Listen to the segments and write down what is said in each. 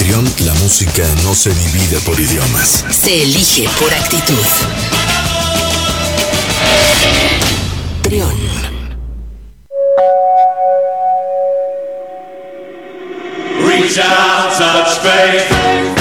Trión, la música no se divide por idiomas. Se elige por actitud. Trión. Reach out, touch faith.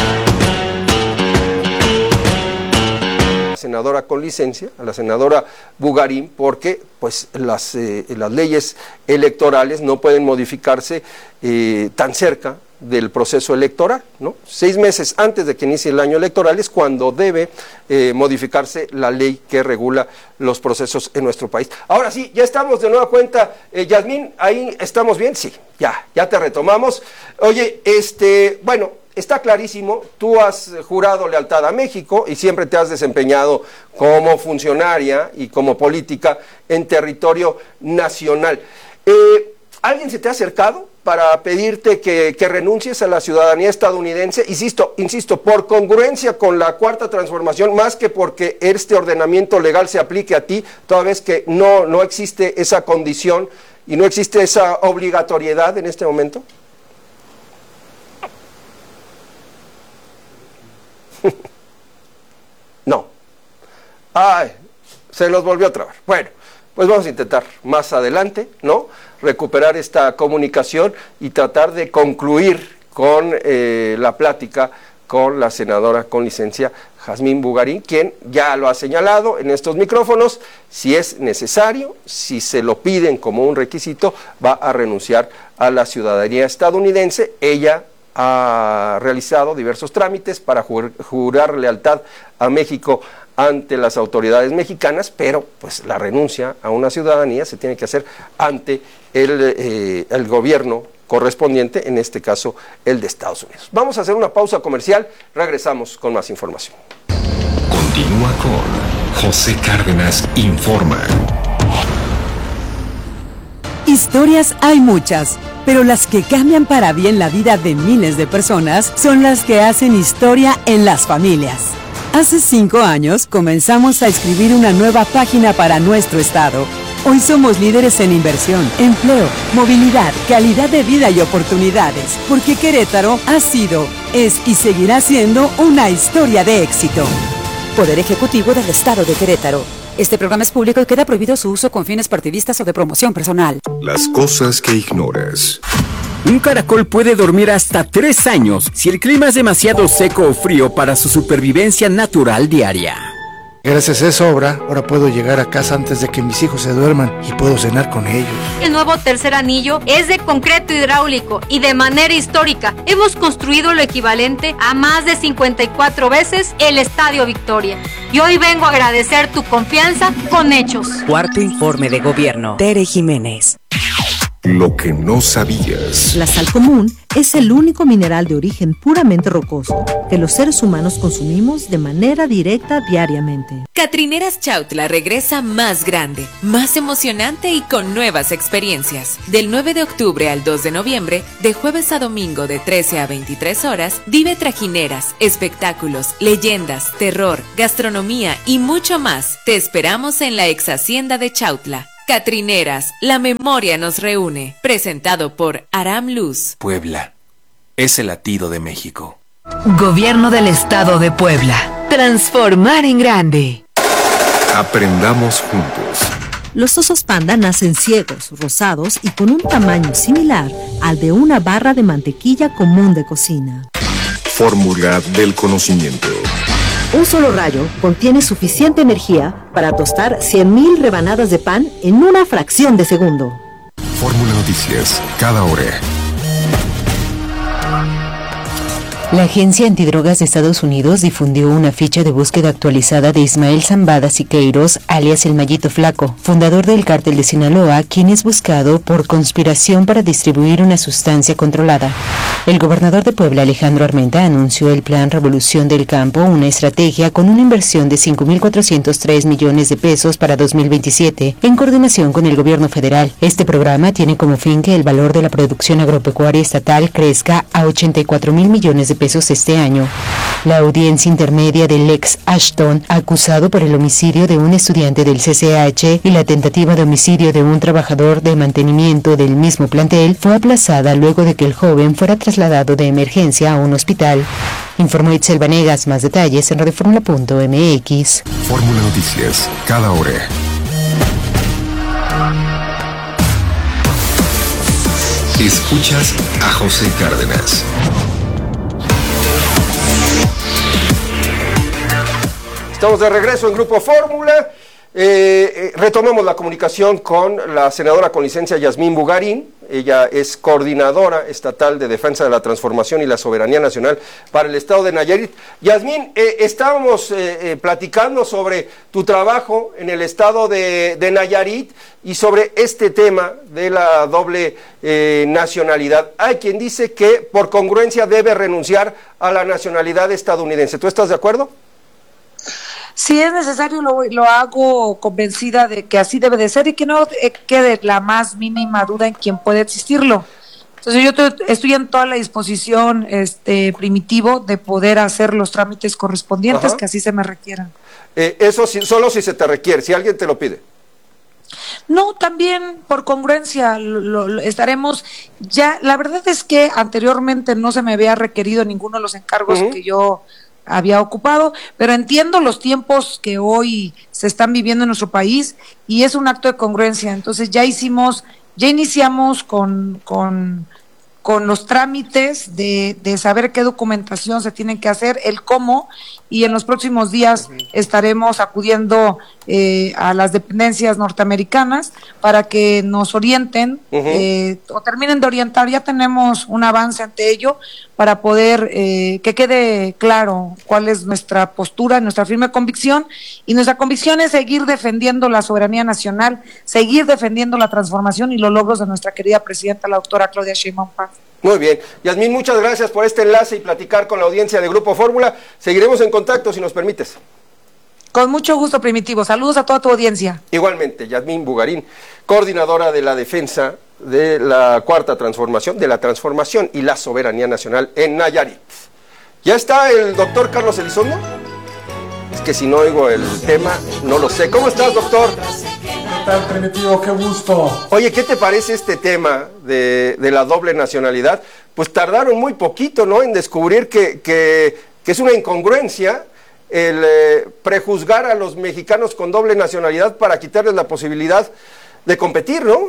Senadora con licencia, a la senadora Bugarín, porque pues las leyes electorales no pueden modificarse tan cerca del proceso electoral, ¿no? 6 meses antes de que inicie el año electoral es cuando debe modificarse la ley que regula los procesos en nuestro país. Ahora sí, ya estamos de nueva cuenta. Yasmín, ¿ahí estamos bien? Sí, ya te retomamos. Oye, bueno, está clarísimo, tú has jurado lealtad a México y siempre te has desempeñado como funcionaria y como política en territorio nacional. ¿Alguien se te ha acercado para pedirte que renuncies a la ciudadanía estadounidense? Insisto, por congruencia con la Cuarta Transformación, más que porque este ordenamiento legal se aplique a ti, toda vez que no existe esa condición y no existe esa obligatoriedad en este momento. No. Ay, se nos volvió a trabar. Bueno, pues vamos a intentar más adelante, ¿no?, recuperar esta comunicación y tratar de concluir con la plática con la senadora con licencia Jazmín Bugarín, quien ya lo ha señalado en estos micrófonos. Si es necesario, si se lo piden como un requisito, va a renunciar a la ciudadanía estadounidense. Ella ha realizado diversos trámites para jurar lealtad a México ante las autoridades mexicanas, pero pues la renuncia a una ciudadanía se tiene que hacer ante el gobierno correspondiente, en este caso el de Estados Unidos. Vamos a hacer una pausa comercial, regresamos con más información. Continúa con José Cárdenas Informa. Historias hay muchas, pero las que cambian para bien la vida de miles de personas son las que hacen historia en las familias. Hace 5 años comenzamos a escribir una nueva página para nuestro estado. Hoy somos líderes en inversión, empleo, movilidad, calidad de vida y oportunidades, porque Querétaro ha sido, es y seguirá siendo una historia de éxito. Poder Ejecutivo del Estado de Querétaro. Este programa es público y queda prohibido su uso con fines partidistas o de promoción personal. Las cosas que ignoras. Un caracol puede dormir hasta 3 años si el clima es demasiado seco o frío para su supervivencia natural diaria. Gracias a esa obra, ahora puedo llegar a casa antes de que mis hijos se duerman y puedo cenar con ellos. El nuevo tercer anillo es de concreto hidráulico y de manera histórica. Hemos construido lo equivalente a más de 54 veces el Estadio Victoria. Y hoy vengo a agradecer tu confianza con hechos. Cuarto informe de gobierno. Tere Jiménez. Lo que no sabías. La sal común es el único mineral de origen puramente rocoso que los seres humanos consumimos de manera directa diariamente. Catrineras Chautla regresa más grande, más emocionante y con nuevas experiencias. Del 9 de octubre al 2 de noviembre, de jueves a domingo de 13 a 23 horas, vive trajineras, espectáculos, leyendas, terror, gastronomía y mucho más. Te esperamos en la ex hacienda de Chautla. Catrineras, la memoria nos reúne. Presentado por Aram Luz. Puebla es el latido de México. Gobierno del Estado de Puebla. Transformar en grande. Aprendamos juntos. Los osos panda nacen ciegos, rosados y con un tamaño similar al de una barra de mantequilla común de cocina. Fórmula del conocimiento. Un solo rayo contiene suficiente energía para tostar 100,000 rebanadas de pan en una fracción de segundo. Fórmula Noticias, cada hora. La Agencia Antidrogas de Estados Unidos difundió una ficha de búsqueda actualizada de Ismael Zambada Siqueiros, alias El Mallito Flaco, fundador del cártel de Sinaloa, quien es buscado por conspiración para distribuir una sustancia controlada. El gobernador de Puebla, Alejandro Armenta, anunció el Plan Revolución del Campo, una estrategia con una inversión de 5,403 millones de pesos para 2027, en coordinación con el gobierno federal. Este programa tiene como fin que el valor de la producción agropecuaria estatal crezca a 84,000 millones de pesos este año. La audiencia intermedia del ex Ashton, acusado por el homicidio de un estudiante del CCH y la tentativa de homicidio de un trabajador de mantenimiento del mismo plantel, fue aplazada luego de que el joven fuera trasladado de emergencia a un hospital. Informó Itzel Vanegas. Más detalles en radioformula.mx. Fórmula Noticias, cada hora. Escuchas a José Cárdenas. Estamos de regreso en Grupo Fórmula. Retomamos la comunicación con la senadora con licencia Yasmín Bugarín. Ella es coordinadora estatal de Defensa de la Transformación y la Soberanía Nacional para el Estado de Nayarit. Yasmín, estábamos platicando sobre tu trabajo en el Estado de Nayarit y sobre este tema de la doble nacionalidad. Hay quien dice que por congruencia debe renunciar a la nacionalidad estadounidense. ¿Tú estás de acuerdo? Si es necesario, lo hago convencida de que así debe de ser y que no quede la más mínima duda en quién puede existirlo. Entonces yo estoy en toda la disposición, Primitivo, de poder hacer los trámites correspondientes. Ajá. Que así se me requieran. Eso sí, solo si se te requiere, si alguien te lo pide. No, también por congruencia lo estaremos. Ya, la verdad es que anteriormente no se me había requerido ninguno de los encargos que yo había ocupado, pero entiendo los tiempos que hoy se están viviendo en nuestro país y es un acto de congruencia. Entonces ya iniciamos con los trámites de saber qué documentación se tienen que hacer, el cómo, y en los próximos días estaremos acudiendo a las dependencias norteamericanas para que nos orienten o terminen de orientar. Ya tenemos un avance ante ello para poder que quede claro cuál es nuestra postura, nuestra firme convicción, y nuestra convicción es seguir defendiendo la soberanía nacional, seguir defendiendo la transformación y los logros de nuestra querida presidenta, la doctora Claudia Sheinbaum Pardo. Muy bien. Yasmín, muchas gracias por este enlace y platicar con la audiencia de Grupo Fórmula. Seguiremos en contacto si nos permites. Con mucho gusto, Primitivo. Saludos a toda tu audiencia. Igualmente, Yasmín Bugarín, coordinadora de la defensa de la Cuarta Transformación, de la transformación y la soberanía nacional en Nayarit. ¿Ya está el doctor Carlos Elizondo? Es que si no oigo el tema, no lo sé. ¿Cómo estás, doctor? ¿Qué tal, Primitivo? Qué gusto. Oye, ¿qué te parece este tema de la doble nacionalidad? Pues tardaron muy poquito, ¿no?, en descubrir que es una incongruencia el prejuzgar a los mexicanos con doble nacionalidad para quitarles la posibilidad de competir, ¿no?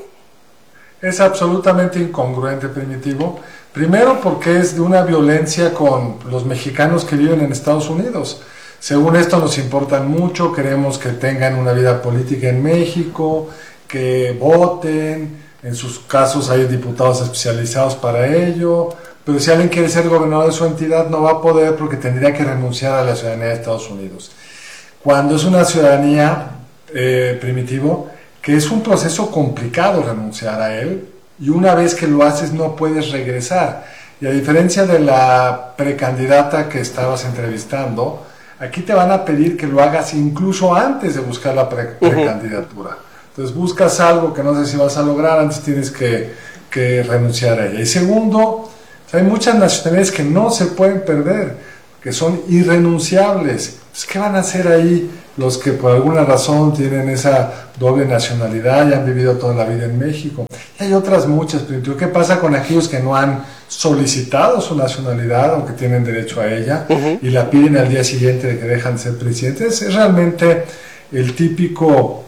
Es absolutamente incongruente, Primitivo. Primero porque es de una violencia con los mexicanos que viven en Estados Unidos. Según esto nos importan mucho, queremos que tengan una vida política en México, que voten, en sus casos hay diputados especializados para ello, pero si alguien quiere ser gobernador de su entidad no va a poder porque tendría que renunciar a la ciudadanía de Estados Unidos. Cuando es una ciudadanía, Primitivo, que es un proceso complicado renunciar a él, y una vez que lo haces no puedes regresar. Y a diferencia de la precandidata que estabas entrevistando, aquí te van a pedir que lo hagas incluso antes de buscar la precandidatura. Entonces buscas algo que no sé si vas a lograr, antes tienes que renunciar a ella. Y segundo, hay muchas nacionalidades que no se pueden perder, que son irrenunciables. Entonces, ¿qué van a hacer ahí los que por alguna razón tienen esa doble nacionalidad y han vivido toda la vida en México? Y hay otras muchas, pero ¿qué pasa con aquellos que no han solicitado su nacionalidad, aunque tienen derecho a ella, y la piden al día siguiente de que dejan de ser presidentes? Es realmente el típico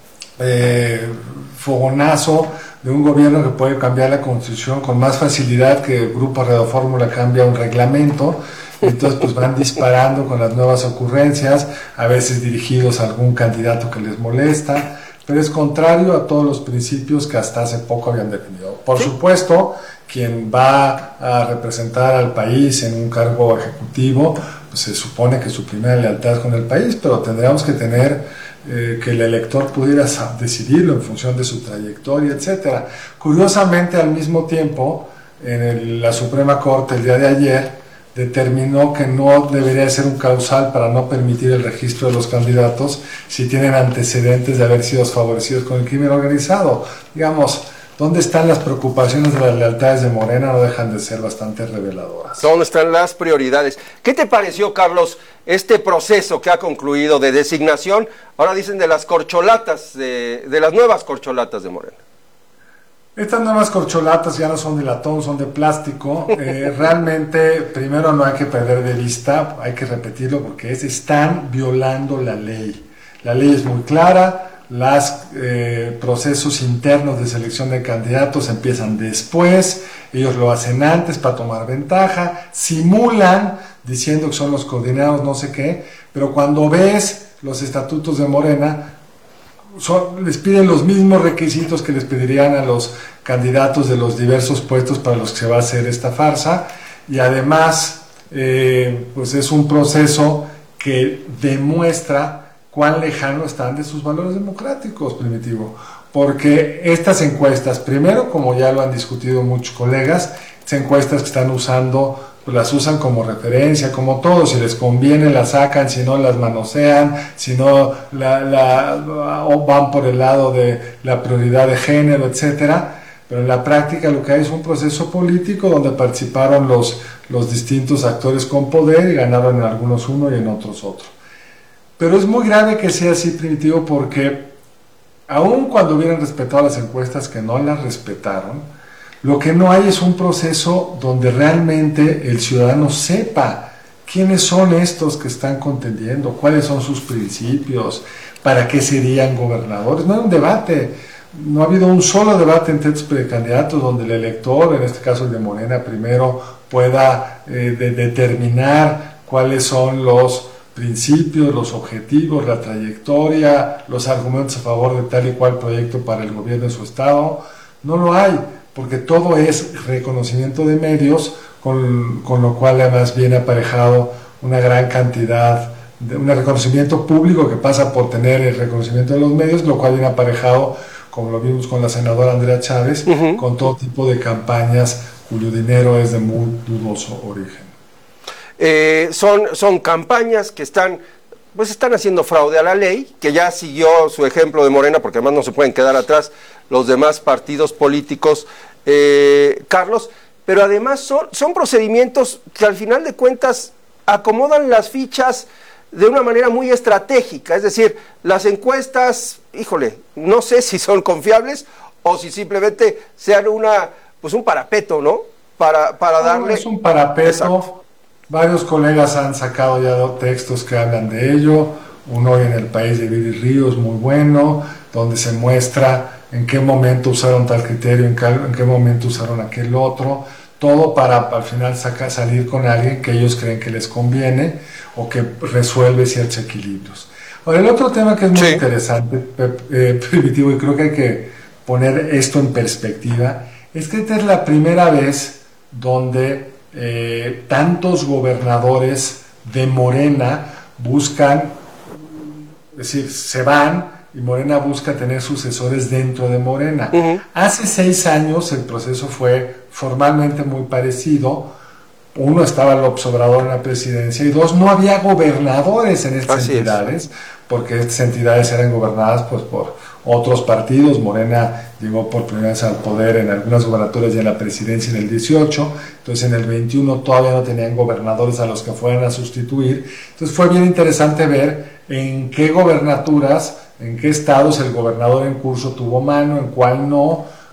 fogonazo de un gobierno que puede cambiar la Constitución con más facilidad que el Grupo Radio Fórmula cambia un reglamento. Entonces pues van disparando con las nuevas ocurrencias, a veces dirigidos a algún candidato que les molesta, pero es contrario a todos los principios que hasta hace poco habían definido. Por supuesto, quien va a representar al país en un cargo ejecutivo, pues se supone que su primera lealtad es con el país, pero tendríamos que tener que el elector pudiera decidirlo en función de su trayectoria, etcétera. Curiosamente, al mismo tiempo, la Suprema Corte el día de ayer determinó que no debería ser un causal para no permitir el registro de los candidatos si tienen antecedentes de haber sido favorecidos con el crimen organizado. Digamos, ¿Dónde están las preocupaciones de las lealtades de Morena? No dejan de ser bastante reveladoras. ¿Dónde están las prioridades? ¿Qué te pareció, Carlos, este proceso que ha concluido de designación? Ahora dicen de las corcholatas, de las nuevas corcholatas de Morena. Estas nuevas corcholatas ya no son de latón, son de plástico. Realmente, primero no hay que perder de vista, hay que repetirlo porque están violando la ley. La ley es muy clara. Los procesos internos de selección de candidatos empiezan después, ellos lo hacen antes para tomar ventaja, simulan diciendo que son los coordinados no sé qué, pero cuando ves los estatutos de Morena, les piden los mismos requisitos que les pedirían a los candidatos de los diversos puestos para los que se va a hacer esta farsa, y además pues es un proceso que demuestra cuán lejano están de sus valores democráticos, Primitivo, porque estas encuestas, primero, como ya lo han discutido muchos colegas, estas encuestas que están usando, pues las usan como referencia, como todo, si les conviene las sacan, si no las manosean, si no o van por el lado de la prioridad de género, etcétera. Pero en la práctica lo que hay es un proceso político donde participaron los distintos actores con poder y ganaron en algunos uno y en otros otro. Pero es muy grave que sea así, Primitivo, porque aun cuando hubieran respetado las encuestas, que no las respetaron, lo que no hay es un proceso donde realmente el ciudadano sepa quiénes son estos que están contendiendo, cuáles son sus principios, para qué serían gobernadores. No hay un debate, no ha habido un solo debate entre estos precandidatos donde el elector, en este caso el de Morena primero, pueda determinar cuáles son los principios, los objetivos, la trayectoria, los argumentos a favor de tal y cual proyecto para el gobierno de su estado. No lo hay, porque todo es reconocimiento de medios, con lo cual además viene aparejado una gran cantidad de un reconocimiento público que pasa por tener el reconocimiento de los medios, lo cual viene aparejado, como lo vimos con la senadora Andrea Chávez, con todo tipo de campañas cuyo dinero es de muy dudoso origen. Son campañas que están haciendo fraude a la ley, que ya siguió su ejemplo de Morena, porque además no se pueden quedar atrás los demás partidos políticos, Carlos, pero además son procedimientos que al final de cuentas acomodan las fichas de una manera muy estratégica, es decir, las encuestas, híjole, no sé si son confiables o si simplemente sean un parapeto, ¿no? Para darle... Es un parapeto. Exacto. Varios colegas han sacado ya textos que hablan de ello, uno hoy en El País de Viri Ríos, muy bueno, donde se muestra en qué momento usaron tal criterio, en qué momento usaron aquel otro, todo para al final salir con alguien que ellos creen que les conviene o que resuelve ciertos equilibrios. Ahora, el otro tema que es muy interesante, Primitivo, y creo que hay que poner esto en perspectiva, es que esta es la primera vez donde tantos gobernadores de Morena buscan, es decir, se van y Morena busca tener sucesores dentro de Morena. Hace 6 años el proceso fue formalmente muy parecido. 1, estaba López Obrador en la presidencia, y 2, no había gobernadores en estas entidades, porque estas entidades eran gobernadas pues por otros partidos. Morena llegó por primera vez al poder en algunas gubernaturas y en la presidencia en el 18, entonces en el 21 todavía no tenían gobernadores a los que fueran a sustituir. Entonces fue bien interesante ver en qué gobernaturas, en qué estados el gobernador en curso tuvo mano, en cuál no,